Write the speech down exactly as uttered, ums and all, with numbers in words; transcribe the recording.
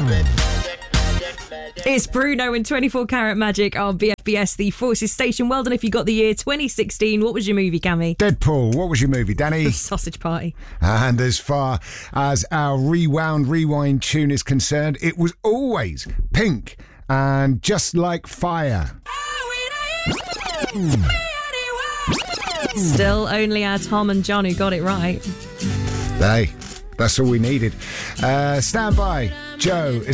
It's Bruno and twenty-four Karat Magic on B F B S, the Forces Station. Well done if you got the year twenty sixteen. What was your movie, Cammy? Deadpool. What was your movie, Danny? The Sausage Party. And as far as our rewound rewind tune is concerned, it was always Pink and Just Like Fire. Still only our Tom and John who got it right. Hey, that's all we needed. Uh, stand by. Joe is